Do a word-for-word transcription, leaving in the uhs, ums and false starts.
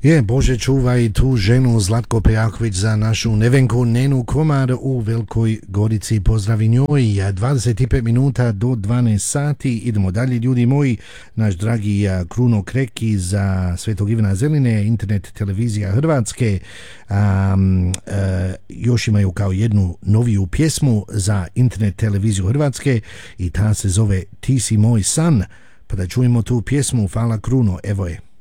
Je, Bože čuvaj tu ženu Zlatko Pejaković za našu Nevenku Nenu Komar u Velikoj Gorici. Pozdravi njoj. dvadeset pet minuta do dvanaest sati. Idemo dalje, ljudi moji. Naš dragi Kruno Kreki za Svetog Ivana Zeline, internet televizija Hrvatske, um, uh, još imaju kao jednu noviju pjesmu za internet televiziju Hrvatske i ta se zove Ti si moj san. Pa da čujemo tu pjesmu. Hvala Kruno, evo je.